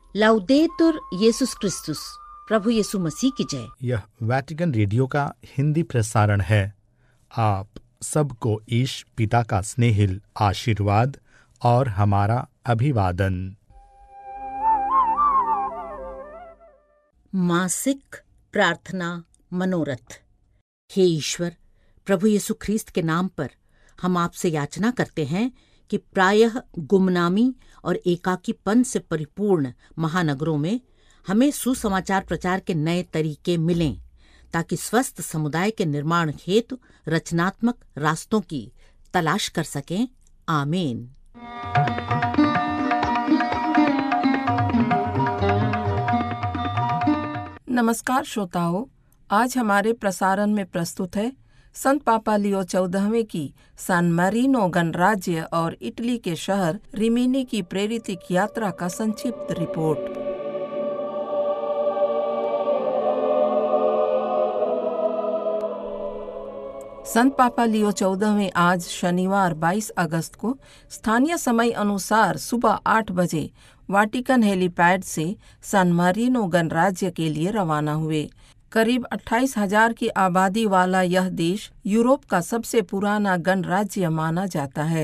लाउदेतुर येसुस क्रिस्तुस, प्रभु यीशु मसीह की जय। यह वैटिकन रेडियो का हिंदी प्रसारण है। आप सबको ईश पिता का स्नेहिल आशीर्वाद और हमारा अभिवादन। मासिक प्रार्थना मनोरथ। हे ईश्वर, प्रभु यीशु ख्रीस्त के नाम पर हम आपसे याचना करते हैं कि प्रायः गुमनामी और एकाकीपन से परिपूर्ण महानगरों में हमें सुसमाचार प्रचार के नए तरीके मिलें, ताकि स्वस्थ समुदाय के निर्माण हेतु रचनात्मक रास्तों की तलाश कर सकें। आमीन। नमस्कार श्रोताओं, आज हमारे प्रसारण में प्रस्तुत है संत पापा लियो 14वें की सान मारीनो गणराज्य और इटली के शहर रिमिनी की प्रेरित यात्रा का संक्षिप्त रिपोर्ट। संत पापा लियो 14वें आज शनिवार 22 अगस्त को स्थानीय समय अनुसार सुबह 8 बजे वाटिकन हेलीपैड से सान मारीनो गणराज्य के लिए रवाना हुए। करीब 28,000 की आबादी वाला यह देश यूरोप का सबसे पुराना गणराज्य माना जाता है।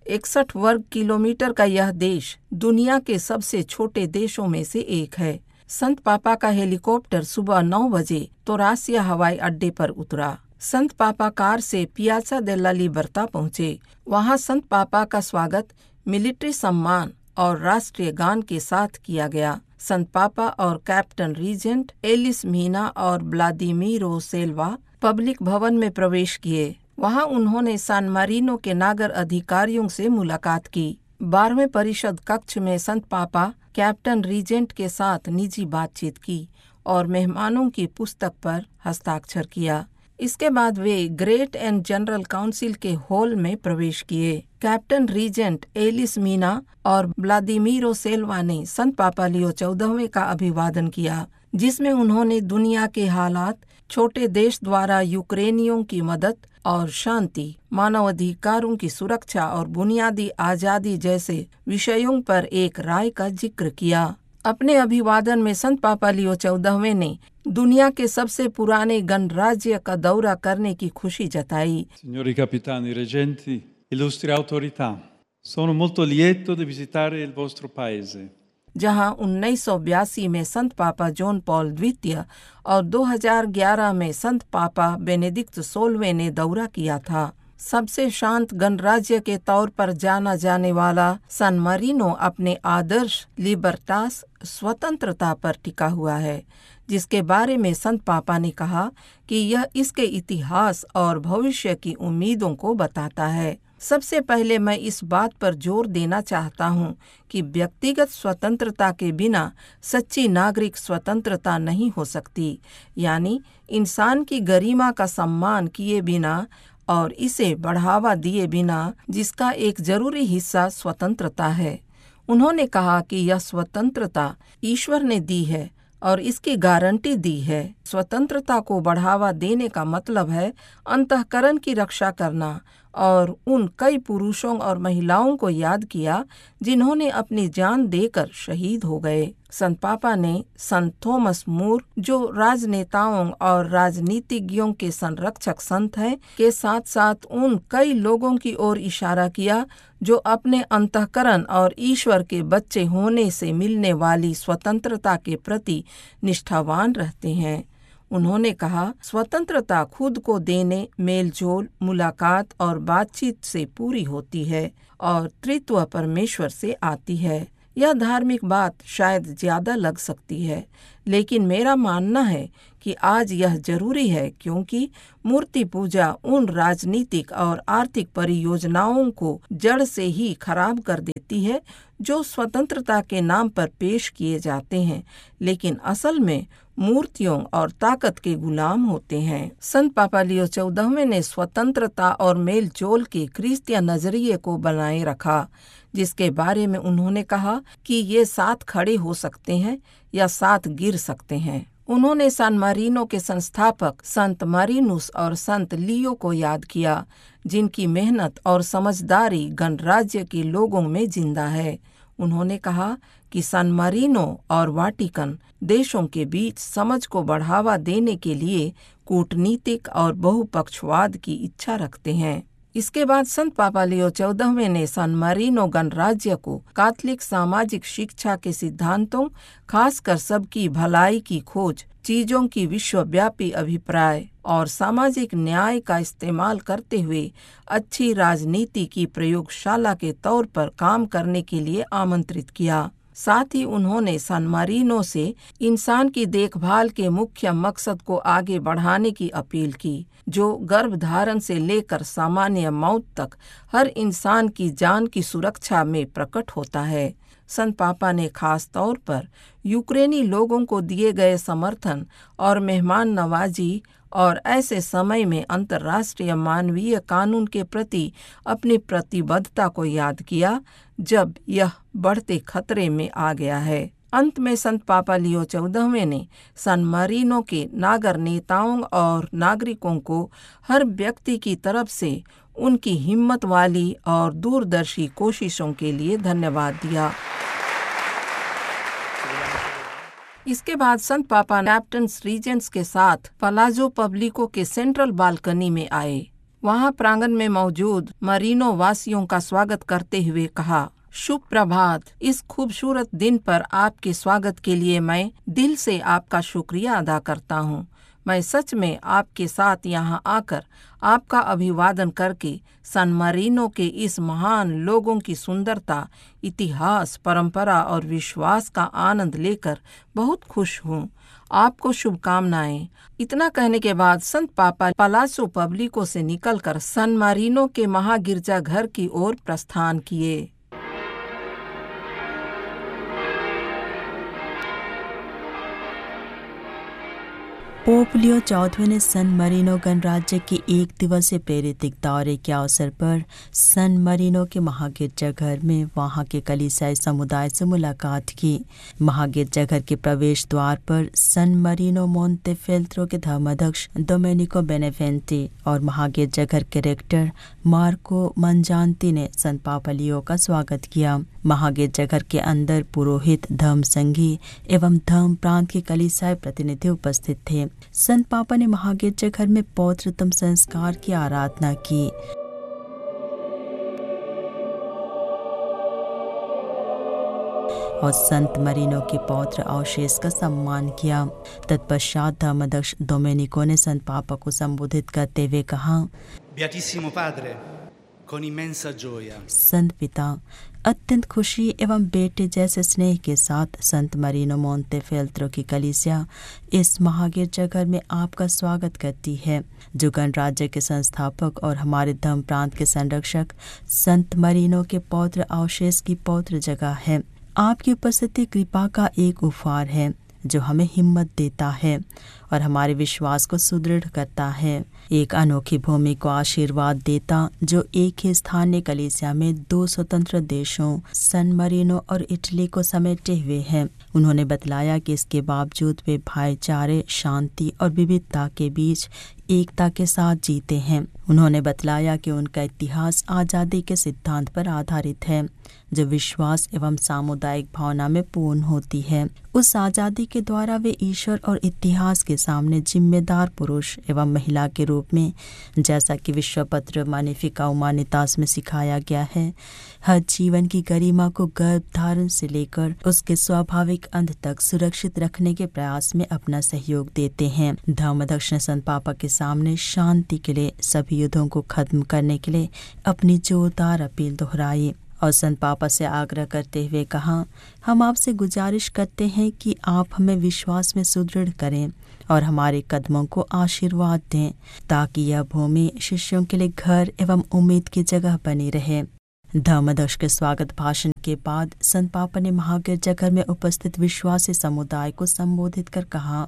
61 वर्ग किलोमीटर का यह देश दुनिया के सबसे छोटे देशों में से एक है। संत पापा का हेलीकॉप्टर सुबह 9 बजे तोरासिया हवाई अड्डे पर उतरा। संत पापा कार से पियाज़ा डेला लिबर्टा पहुंचे। वहां संत पापा का स्वागत मिलिट्री सम्मान और राष्ट्रीय गान के साथ किया गया। संत पापा और कैप्टन रीजेंट एलिस मीना और व्लादिमीरो सेल्वा पब्लिक भवन में प्रवेश किए। वहां उन्होंने सान मारीनो के नागर अधिकारियों से मुलाकात की। 12वें परिषद कक्ष में संत पापा कैप्टन रीजेंट के साथ निजी बातचीत की और मेहमानों की पुस्तक पर हस्ताक्षर किया। इसके बाद वे ग्रेट एंड जनरल काउंसिल के हॉल में प्रवेश किए। कैप्टन रीजेंट एलिस मीना और व्लादिमीरो सेल्वा ने संत पापा लियो 14वें का अभिवादन किया, जिसमें उन्होंने दुनिया के हालात, छोटे देश द्वारा यूक्रेनियों की मदद और शांति, मानवाधिकारों की सुरक्षा और बुनियादी आजादी जैसे विषयों पर एक राय का जिक्र किया। अपने अभिवादन में संत पापा लियो 14वें ने दुनिया के सबसे पुराने गणराज्य का दौरा करने की खुशी जताई। Signori capitani reggenti, illustri autorità, sono molto lieto di visitare il vostro paese. जहां 1982 में संत पापा जॉन पॉल द्वितीय और 2011 में संत पापा बेनेडिक्ट 16वें ने दौरा किया था। सबसे शांत गणराज्य के तौर पर जाना जाने वाला सान मारीनो अपने आदर्श लिबर्टास स्वतंत्रता पर टिका हुआ है, जिसके बारे में संत पापा ने कहा कि यह इसके इतिहास और भविष्य की उम्मीदों को बताता है। सबसे पहले मैं इस बात पर जोर देना चाहता हूँ कि व्यक्तिगत स्वतंत्रता के बिना सच्ची नागरिक स्वतंत्रता नहीं हो सकती, यानी इंसान की गरिमा का सम्मान किए बिना और इसे बढ़ावा दिए बिना, जिसका एक जरूरी हिस्सा स्वतंत्रता है। उन्होंने कहा कि यह स्वतंत्रता ईश्वर ने दी है और इसकी गारंटी दी है। स्वतंत्रता को बढ़ावा देने का मतलब है अंतःकरण की रक्षा करना और उन कई पुरुषों और महिलाओं को याद किया जिन्होंने अपनी जान देकर शहीद हो गए। संत पापा ने संत थॉमस मूर, जो राजनेताओं और राजनीतिज्ञों के संरक्षक संत हैं, के साथ साथ उन कई लोगों की ओर इशारा किया जो अपने अंतःकरण और ईश्वर के बच्चे होने से मिलने वाली स्वतंत्रता के प्रति निष्ठावान रहते हैं। उन्होंने कहा, स्वतंत्रता खुद को देने, मेलजोल, मुलाकात और बातचीत से पूरी होती है और त्रित्व परमेश्वर से आती है। यह धार्मिक बात शायद ज्यादा लग सकती है, लेकिन मेरा मानना है कि आज यह जरूरी है, क्योंकि मूर्ति पूजा उन राजनीतिक और आर्थिक परियोजनाओं को जड़ से ही खराब कर देती है जो स्वतंत्रता के नाम पर पेश किए जाते हैं, लेकिन असल में मूर्तियों और ताकत के गुलाम होते हैं। संत पापा लियो 14वें ने स्वतंत्रता और मेल जोल के क्रिस्तीय नजरिए को बनाए रखा, जिसके बारे में उन्होंने कहा कि ये साथ खड़े हो सकते हैं या साथ गिर सकते हैं। उन्होंने सान मारीनो के संस्थापक संत मारीनुस और संत लियो को याद किया, जिनकी मेहनत और समझदारी गणराज्य के लोगों में जिंदा है। उन्होंने कहा कि सान मारिनो और वाटिकन देशों के बीच समझ को बढ़ावा देने के लिए कूटनीतिक और बहुपक्षवाद की इच्छा रखते हैं। इसके बाद संत पापा लियो 14वें ने सान मारिनो गणराज्य को कैथोलिक सामाजिक शिक्षा के सिद्धांतों, खासकर सबकी भलाई की खोज, चीजों की विश्वव्यापी अभिप्राय और सामाजिक न्याय का इस्तेमाल करते हुए अच्छी राजनीति की प्रयोगशाला के तौर पर काम करने के लिए आमंत्रित किया। साथ ही उन्होंने सान मारिनो से इंसान की देखभाल के मुख्य मकसद को आगे बढ़ाने की अपील की, जो गर्भधारण से लेकर सामान्य मौत तक हर इंसान की जान की सुरक्षा में प्रकट होता है। संत पापा ने खास तौर पर यूक्रेनी लोगों को दिए गए समर्थन और मेहमान नवाजी और ऐसे समय में अंतर्राष्ट्रीय मानवीय कानून के प्रति अपनी प्रतिबद्धता को याद किया जब यह बढ़ते खतरे में आ गया है। अंत में संत पापा लियो 14वें ने सान मारिनो के नागर नेताओं और नागरिकों को हर व्यक्ति की तरफ से उनकी हिम्मत वाली और दूरदर्शी कोशिशों के लिए धन्यवाद दिया। इसके बाद संत पापा कैप्टन रीजेंट्स के साथ पलाजो पब्लिको के सेंट्रल बालकनी में आए। वहां प्रांगण में मौजूद मारिनो वासियों का स्वागत करते हुए कहा, शुभ प्रभात। इस खूबसूरत दिन पर आपके स्वागत के लिए मैं दिल से आपका शुक्रिया अदा करता हूँ। मैं सच में आपके साथ यहाँ आकर आपका अभिवादन करके सान मारिनो के इस महान लोगों की सुंदरता, इतिहास, परंपरा और विश्वास का आनंद लेकर बहुत खुश हूँ। आपको शुभकामनाएं। इतना कहने के बाद संत पापा पलाजो पब्लिको से निकलकर सान मारिनो के महागिरजाघर की ओर प्रस्थान किए। पोप लियो 14वें ने सान मारिनो गणराज्य के एक दिवसीय प्रेरित दौरे के अवसर पर सान मारिनो के महागिरजाघर में वहां के कलीसियाई समुदाय से मुलाकात की। महागिरजाघर के प्रवेश द्वार पर सान मारिनो मोंटेफेल्ट्रो के धर्माध्यक्ष डोमेनिको बेनेवेंटी और महागिरजाघर के रेक्टर मार्को मंजांती ने संत पापा लियो का स्वागत किया। महागिरजाघर के अंदर पुरोहित, धर्म संघी एवं धर्म प्रांत के कलीसियाई प्रतिनिधि उपस्थित थे। संत पापा ने महागिरजाघर में पौत्रतम संस्कार की आराधना की। और संत मारिनो के पौत्र अवशेष का सम्मान किया। तत्पश्चात धर्माध्यक्ष डोमेनिको ने संत पापा को संबोधित करते हुए कहा, Beatissimo Padre, con immensa gioia. संत पिता अत्यंत खुशी एवं बेटे जैसे स्नेह के साथ संत मारिनो मोंटेफेल्ट्रो की कलीसिया इस महागिरजाघर में आपका स्वागत करती है, जो गणराज्य के संस्थापक और हमारे धर्म प्रांत के संरक्षक संत मारिनो के पौत्र अवशेष की पौत्र जगह है। आपकी उपस्थिति कृपा का एक उपहार है जो हमें हिम्मत देता है और हमारे विश्वास को सुदृढ़ करता है। एक अनोखी भूमि को आशीर्वाद देता जो एक ही स्थानीय कलीसिया में 2 स्वतंत्र देशों सान मारिनो और इटली को समेटे हुए हैं। उन्होंने बतलाया कि इसके बावजूद वे भाईचारे, शांति और विविधता के बीच एकता के साथ जीते हैं। उन्होंने बतलाया कि उनका इतिहास आज़ादी के सिद्धांत पर आधारित है, जो विश्वास एवं सामुदायिक भावना में पूर्ण होती है। उस आज़ादी के द्वारा वे ईश्वर और इतिहास के सामने जिम्मेदार पुरुष एवं महिला के रूप में, जैसा कि विश्व पत्र मैग्निफिका ह्यूमैनितास में सिखाया गया है, हर जीवन की गरिमा को गर्भधारण से लेकर उसके स्वाभाविक अंत तक सुरक्षित रखने के प्रयास में अपना सहयोग देते हैं। धर्माध्यक्ष ने संत पापा के सामने शांति के लिए, सभी युद्धों को खत्म करने के लिए अपनी जोरदार अपील दोहराई और संत पापा से आग्रह करते हुए कहा, हम आपसे गुजारिश करते हैं कि आप हमें विश्वास में सुदृढ़ करें और हमारे कदमों को आशीर्वाद दें, ताकि यह भूमि शिष्यों के लिए घर एवं उम्मीद की जगह बनी रहे। धर्माध्यक्ष के स्वागत भाषण के बाद संत पापा ने महागिरजाघर में उपस्थित विश्वासी समुदाय को संबोधित कर कहा,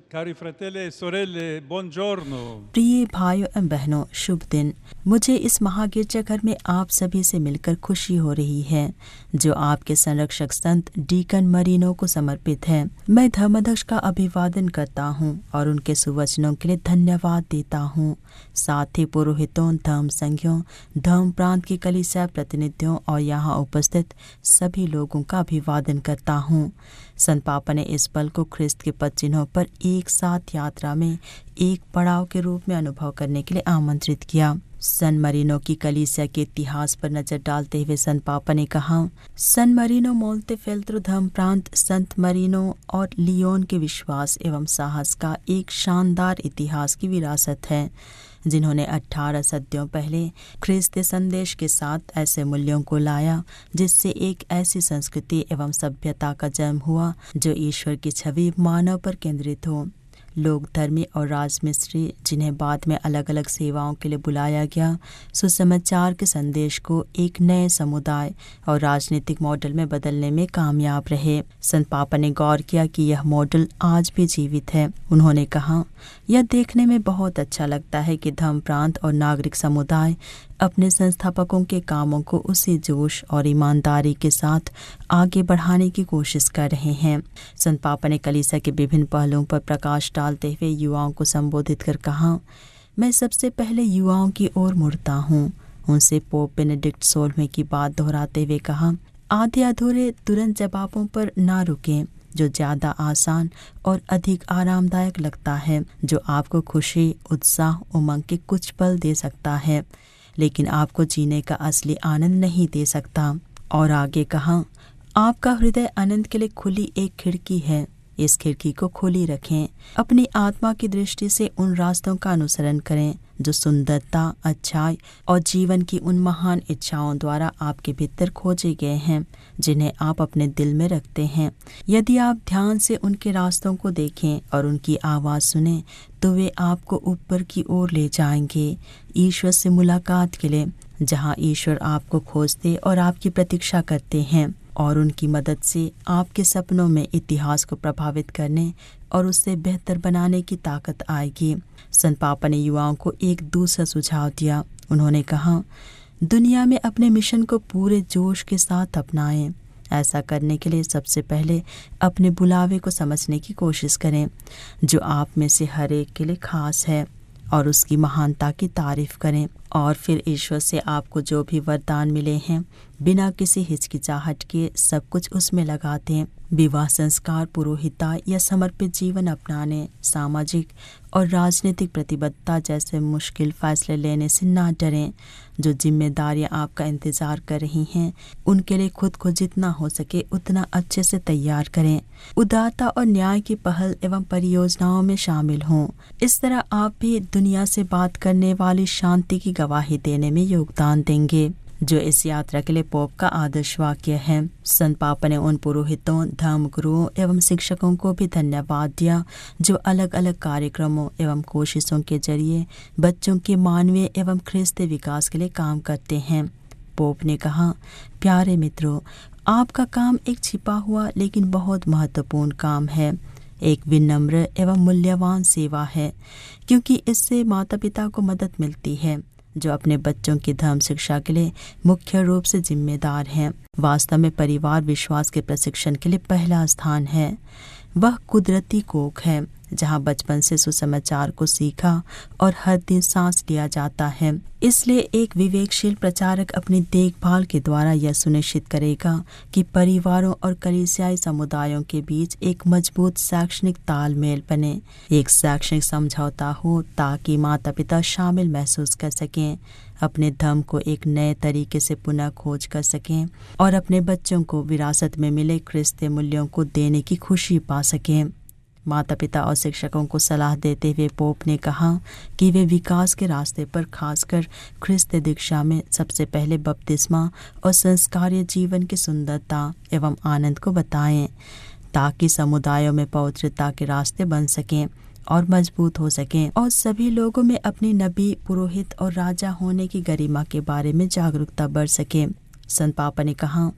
Cari fratelli e sorelle, buongiorno. प्रिय भाइयों एवं बहनों, शुभ दिन। मुझे इस महागिरजाघर में आप सभी से मिलकर खुशी हो रही है जो आपके संरक्षक संत डीकन मरीनो को समर्पित है। मैं धर्माध्यक्ष का अभिवादन करता हूँ और उनके सुवचनों के लिए धन्यवाद देता हूँ। साथ ही पुरोहितों, धर्म संघियों, धर्म प्रांत की कलीसिया प्रतिनिधियों और यहाँ उपस्थित सभी लोगों का अभिवादन करता हूँ। संत पापा ने इस पल को ख्रिस्त के पद चिन्हों पर एक साथ यात्रा में एक पड़ाव के रूप में अनुभव करने के लिए आमंत्रित किया। सन मरीनो की कलीसिया के इतिहास पर नजर डालते हुए संत पापा ने कहा, सन मरीनो मोल्तेफेल्ट्रो धर्म प्रांत संत मरीनो और लियोन के विश्वास एवं साहस का एक शानदार इतिहास की विरासत है, जिन्होंने 18 सदियों पहले ख्रिस्त संदेश के साथ ऐसे मूल्यों को लाया जिससे एक ऐसी संस्कृति एवं सभ्यता का जन्म हुआ जो ईश्वर की छवि मानव पर केंद्रित हो। लोक धर्मी और राजमिस्त्री, जिन्हें बाद में अलग अलग सेवाओं के लिए बुलाया गया, सुसमाचार के संदेश को एक नए समुदाय और राजनीतिक मॉडल में बदलने में कामयाब रहे। संत पापा ने गौर किया कि यह मॉडल आज भी जीवित है। उन्होंने कहा, यह देखने में बहुत अच्छा लगता है कि धर्म प्रांत और नागरिक समुदाय अपने संस्थापकों के कामों को उसी जोश और ईमानदारी के साथ आगे बढ़ाने की कोशिश कर रहे हैं। संत पापा ने कलीसिया के विभिन्न पहलुओं पर प्रकाश डालते हुए युवाओं को संबोधित कर कहा, मैं सबसे पहले युवाओं की ओर मुड़ता हूँ। उनसे पोप बेनेडिक्ट 16वें की बात दोहराते हुए कहा, आधे अधूरे तुरंत जवाबों पर ना रुकें, जो ज्यादा आसान और अधिक आरामदायक लगता है, जो आपको खुशी, उत्साह, उमंग के कुछ पल दे सकता है, लेकिन आपको जीने का असली आनंद नहीं दे सकता। और आगे कहा, आपका हृदय आनंद के लिए खुली एक खिड़की है, इस खिड़की को खुली रखें। अपनी आत्मा की दृष्टि से उन रास्तों का अनुसरण करें जो सुंदरता, अच्छाई और जीवन की उन महान इच्छाओं द्वारा आपके भीतर खोजे गए हैं, जिन्हें आप अपने दिल में रखते हैं। यदि आप ध्यान से उनके रास्तों को देखें और उनकी आवाज़ सुनें, तो वे आपको ऊपर की ओर ले जाएंगे, ईश्वर से मुलाकात के लिए, जहाँ ईश्वर आपको खोजते और आपकी प्रतीक्षा करते हैं, और उनकी मदद से आपके सपनों में इतिहास को प्रभावित करने और उससे बेहतर बनाने की ताकत आएगी। संत पापा ने युवाओं को एक दूसरा सुझाव दिया। उन्होंने कहा, दुनिया में अपने मिशन को पूरे जोश के साथ अपनाएं। ऐसा करने के लिए सबसे पहले अपने बुलावे को समझने की कोशिश करें, जो आप में से हर एक के लिए खास है, और उसकी महानता की तारीफ करें। और फिर ईश्वर से आपको जो भी वरदान मिले हैं, बिना किसी हिचकिचाहट के सब कुछ उसमें लगा दें। विवाह संस्कार, पुरोहिता या समर्पित जीवन अपनाने, सामाजिक और राजनीतिक प्रतिबद्धता जैसे मुश्किल फैसले लेने से ना डरें। जो जिम्मेदारियां आपका इंतजार कर रही हैं, उनके लिए खुद को जितना हो सके उतना अच्छे से तैयार करें। उदारता और न्याय की पहल एवं परियोजनाओं में शामिल हों। इस तरह आप भी दुनिया से बात करने वाली शांति की गवाही देने में योगदान देंगे, जो इस यात्रा के लिए पोप का आदर्श वाक्य है। संत पापा ने उन पुरोहितों, धर्म गुरुओं एवं शिक्षकों को भी धन्यवाद दिया जो अलग अलग कार्यक्रमों एवं कोशिशों के जरिए बच्चों के मानवीय एवं ख्रिस्तीय विकास के लिए काम करते हैं। पोप ने कहा, प्यारे मित्रों, आपका काम एक छिपा हुआ लेकिन बहुत महत्वपूर्ण काम है, एक विनम्र एवं मूल्यवान सेवा है, क्योंकि इससे माता पिता को मदद मिलती है जो अपने बच्चों की धर्म शिक्षा के लिए मुख्य रूप से जिम्मेदार हैं। वास्तव में परिवार विश्वास के प्रशिक्षण के लिए पहला स्थान है। वह कुदरती कोख है जहाँ बचपन से सुसमाचार को सीखा और हर दिन सांस लिया जाता है। इसलिए एक विवेकशील प्रचारक अपनी देखभाल के द्वारा यह सुनिश्चित करेगा कि परिवारों और कलीसियाई समुदायों के बीच एक मजबूत शैक्षणिक तालमेल बने, एक शैक्षणिक समझौता हो, ताकि माता पिता शामिल महसूस कर सकें, अपने धर्म को एक नए तरीके से पुनः खोज कर सकें और अपने बच्चों को विरासत में मिले ख्रिस्तीय मूल्यों को देने की खुशी पा सकें। माता पिता और शिक्षकों को सलाह देते हुए पोप ने कहा कि वे विकास के रास्ते पर खासकर ख्रिस्तीय दीक्षा में सबसे पहले बपतिस्मा और संस्कार्य जीवन की सुंदरता एवं आनंद को बताएं, ताकि समुदायों में पवित्रता के रास्ते बन सकें और मजबूत हो सकें और सभी लोगों में अपनी नबी, पुरोहित और राजा होने की गरिमा के बारे में जागरूकता बढ़ सके। संत पापा ने कहा,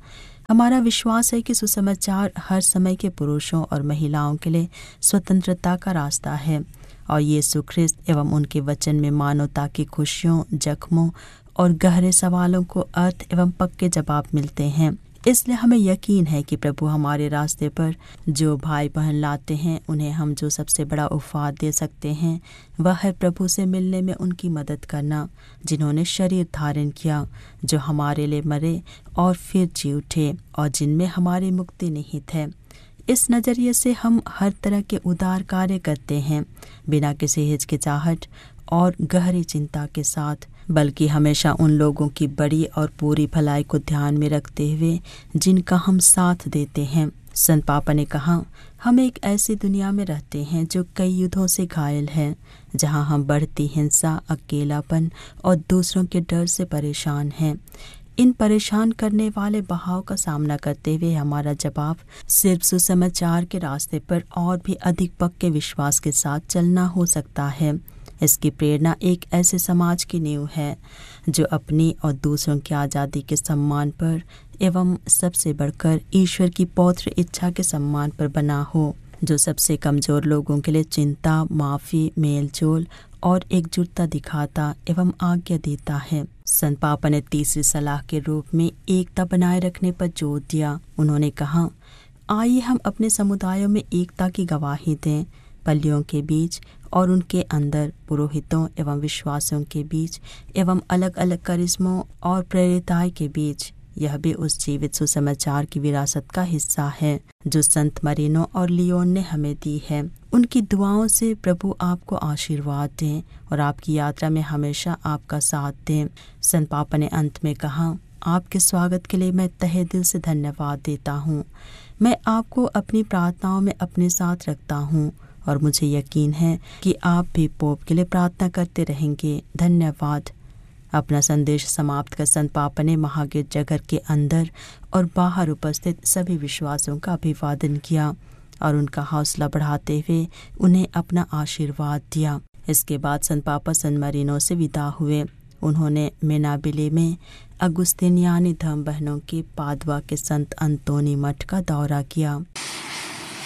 हमारा विश्वास है कि सुसमाचार हर समय के पुरुषों और महिलाओं के लिए स्वतंत्रता का रास्ता है और यीशु ख्रिस्त एवं उनके वचन में मानवता की खुशियों, जख्मों और गहरे सवालों को अर्थ एवं पक्के जवाब मिलते हैं। इसलिए हमें यकीन है कि प्रभु हमारे रास्ते पर जो भाई बहन लाते हैं, उन्हें हम जो सबसे बड़ा उपहार दे सकते हैं वह है प्रभु से मिलने में उनकी मदद करना, जिन्होंने शरीर धारण किया, जो हमारे लिए मरे और फिर जी उठे और जिनमें हमारी मुक्ति निहित है। इस नज़रिए से हम हर तरह के उदार कार्य करते हैं, बिना किसी हिचकिचाहट और गहरी चिंता के साथ, बल्कि हमेशा उन लोगों की बड़ी और पूरी भलाई को ध्यान में रखते हुए जिनका हम साथ देते हैं। संत पापा ने कहा, हम एक ऐसी दुनिया में रहते हैं जो कई युद्धों से घायल है, जहां हम बढ़ती हिंसा, अकेलापन और दूसरों के डर से परेशान हैं। इन परेशान करने वाले बहाव का सामना करते हुए हमारा जवाब सिर्फ सुसमाचार के रास्ते पर और भी अधिक पक्के विश्वास के साथ चलना हो सकता है। इसकी प्रेरणा एक ऐसे समाज की नींव है जो अपनी और दूसरों की आज़ादी के सम्मान पर एवं सबसे बढ़कर ईश्वर की पौत्र इच्छा के सम्मान पर बना हो, जो सबसे कमजोर लोगों के लिए चिंता, माफ़ी, मेलजोल और एकजुटता दिखाता एवं आज्ञा देता है। संत पापा ने तीसरी सलाह के रूप में एकता बनाए रखने पर जोर दिया। उन्होंने कहा, आइए हम अपने समुदायों में एकता की गवाही दें, पल्लियों के बीच और उनके अंदर, पुरोहितों एवं विश्वासियों के बीच एवं अलग अलग करिश्मों और प्रेरिताई के बीच। यह भी उस जीवित सुसमाचार की विरासत का हिस्सा है जो संत मरीनो और लियोन ने हमें दी है। उनकी दुआओं से प्रभु आपको आशीर्वाद दें और आपकी यात्रा में हमेशा आपका साथ दें। संत पापा ने अंत में कहा, आपके स्वागत के लिए मैं तहे दिल से धन्यवाद देता हूँ। मैं आपको अपनी प्रार्थनाओं में अपने साथ रखता हूँ और मुझे यकीन है कि आप भी पोप के लिए प्रार्थना करते रहेंगे। धन्यवाद। अपना संदेश समाप्त कर संत पापा ने महागिरजाघर के अंदर और बाहर उपस्थित सभी विश्वासियों का अभिवादन किया और उनका हौसला बढ़ाते हुए उन्हें अपना आशीर्वाद दिया। इसके बाद संत पापा सन मरीनो से विदा हुए। उन्होंने मेनाबिले में अगुस्तिनियानी धर्म बहनों के पादवा के संत अंतोनी मठ का दौरा किया।